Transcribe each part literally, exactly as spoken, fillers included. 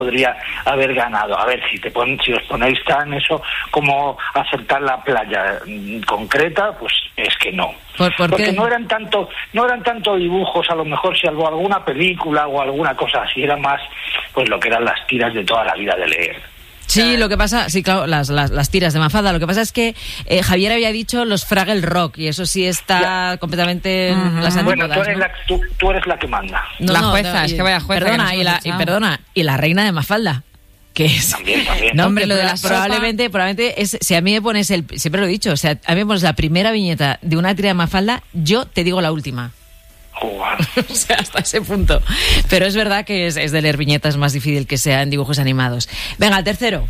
podría haber ganado. A ver, si te pon, si os ponéis tan eso como acertar la playa mm, concreta, pues es que no. ¿Por, por Porque qué? no eran tanto, no eran tanto dibujos, a lo mejor si algo, alguna película o alguna cosa así, era más pues lo que eran las tiras de toda la vida de leer. Sí, lo que pasa, sí, claro, las, las, las tiras de Mafalda. Lo que pasa es que eh, Javier había dicho los Fraggle Rock y eso sí está ya. completamente en uh-huh. las antípodas. Bueno, tú eres, ¿no? la, tú, tú eres la que manda. No, la no, jueza, no, es que vaya jueza. Perdona, que y, la, y perdona, y la reina de Mafalda. Que es, también, también. No, hombre, lo de la probablemente, sopa... probablemente es, si a mí me pones el, siempre lo he dicho, o sea, a mí me pones la primera viñeta de una tira de Mafalda, yo te digo la última. Jugar. O sea, hasta ese punto. Pero es verdad que es, es de leer viñetas más difícil que sea en dibujos animados. Venga, el tercero.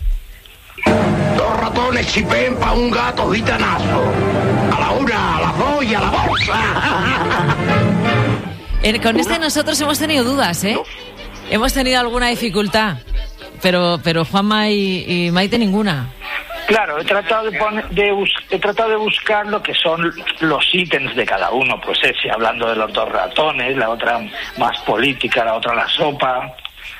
Dos ratones chipén pa' un gato gitanazo. A la una, a la dos y a la bolsa. En, con este nosotros hemos tenido dudas, ¿eh? Hemos tenido alguna dificultad, pero pero Juanma y, y Maite ninguna. Claro, he tratado de, poner, de bus, he tratado de buscar lo que son los ítems de cada uno, pues ese, hablando de los dos ratones, la otra más política, la otra la sopa.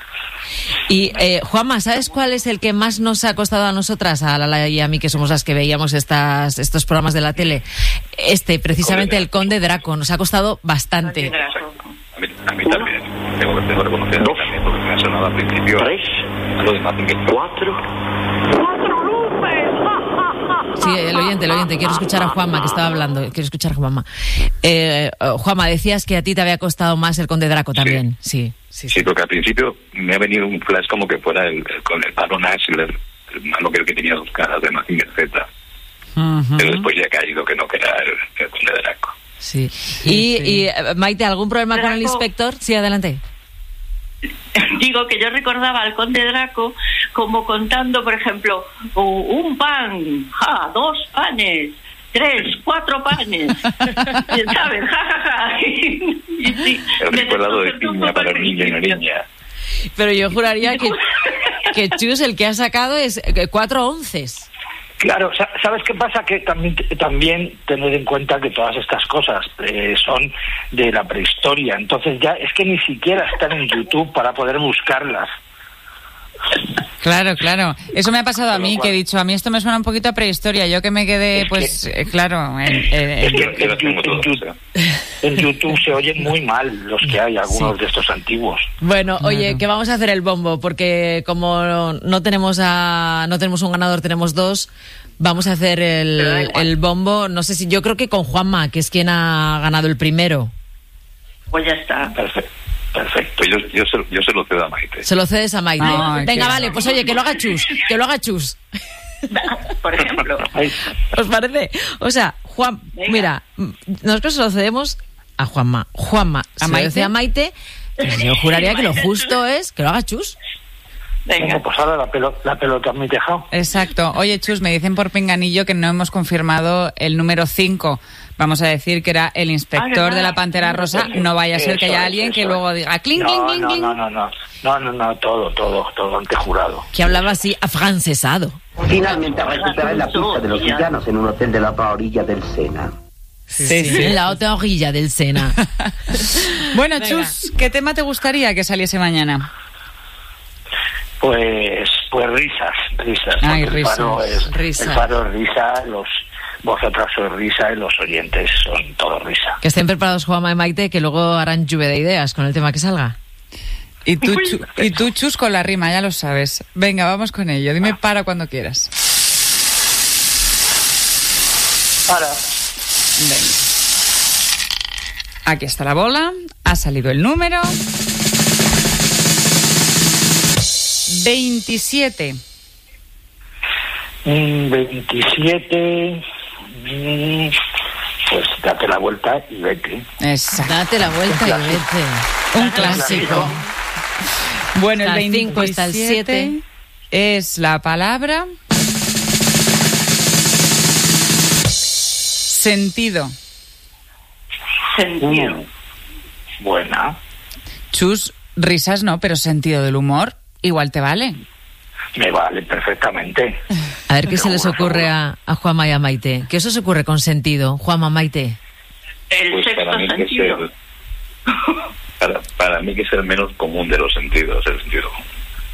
Y eh, Juanma, ¿sabes cuál es el que más nos ha costado a nosotras, a Lala y a mí, que somos las que veíamos estas estos programas de la tele? Este, precisamente el Conde Draco, nos ha costado bastante. A mí, a mí también, tengo que, tengo que reconocer Dos. también, porque me ha sonado al principio. Tres. Algo de Mazinger. Cuatro. ¡Cuatro luces! Sí, el oyente, el oyente, quiero escuchar a Juanma, que estaba hablando, quiero escuchar a Juanma. Eh, Juanma, decías que a ti te había costado más el Conde Draco también, sí. Sí, sí, sí, porque al principio me ha venido un flash como que fuera el, el con el palo Nash, el, el malo que tenía dos caras de Mazinger Z. Uh-huh. Pero después ya ha caído que no, que era el, el Conde Draco. Sí. Y, sí. y Maite, ¿algún problema Draco, con el inspector? Sí, adelante. Digo que yo recordaba al Conde Draco como contando, por ejemplo, un pan, ja, dos panes, tres, cuatro panes, ¿sabes? Ja, ja, ja. Y, y, sí, el recuerdo de piña para el niño y la niña. Pero yo juraría que, que Chus el que ha sacado es cuatro onces. Claro, ¿sabes qué pasa? Que también, también tener en cuenta que todas estas cosas eh, son de la prehistoria, entonces ya es que ni siquiera están en YouTube para poder buscarlas. Claro, claro. Eso me ha pasado a mí, que he dicho, a mí esto me suena un poquito a prehistoria. Yo que me quedé, es pues, que, eh, claro. En, en, es que en, en, en, YouTube, en YouTube se oyen muy mal los que hay, algunos sí. de estos antiguos. Bueno, oye, claro. que vamos a hacer el bombo, porque como no tenemos a, no tenemos un ganador, tenemos dos. Vamos a hacer el, el bombo. No sé si, yo creo que con Juanma, que es quien ha ganado el primero. Pues ya está. Perfecto. Perfecto. Yo, yo, se, yo se lo cedo a Maite. Se lo cedes a Maite. Ay, Venga, vale, pues oye, que lo haga Chus. Que lo haga Chus. Por ejemplo. ¿Os parece? O sea, Juan, Venga. Mira, nosotros se lo cedemos a Juanma. Juanma se lo cede a Maite. Yo juraría que lo justo es que lo haga Chus. Venga. Venga, pues ahora la pelota, la pelota en mi tejado. Exacto. Oye, Chus, me dicen por pinganillo que no hemos confirmado el número cinco. Vamos a decir que era el inspector ah, de la Pantera Rosa. No vaya a ser que haya es, alguien que es. luego diga cling, no, cling, cling, no, cling. No, no, no, no, no, no, todo, todo, todo ante jurado. Que hablaba así afrancesado. Finalmente recuperé la pista de los villanos en un hotel de la otra orilla del Sena. Sí, sí, sí. En la otra orilla del Sena. Bueno, Venga. Chus, ¿qué tema te gustaría que saliese mañana? Pues, pues risas, risas. Ay, el risas. Faro es, Risa. El Faro es risa, los vosotras sois risa y los oyentes son todo risa. Que estén preparados Juanma y Maite, que luego harán lluvia de ideas con el tema que salga. Y tú, Chu, y tú Chus, con la rima, ya lo sabes. Venga, vamos con ello. Dime ah. para cuando quieras. Para. Venga. Aquí está la bola. Ha salido el número. veintisiete. Mm, veintisiete. Mm, pues date la vuelta y vete. Exacto. Date la vuelta y vete. Un clásico. Bueno, el veinticinco está el siete. Es la palabra sentido. Sentido. Mm, buena. Chus, risas no, pero sentido del humor igual te vale. Me vale perfectamente. A ver qué se les ocurre a, a Juanma y a Maite. ¿Qué eso se ocurre con sentido, Juanma, Maite? El pues sexto para mí sentido. Que es el, para, para mí que es el menos común de los sentidos, el sentido común.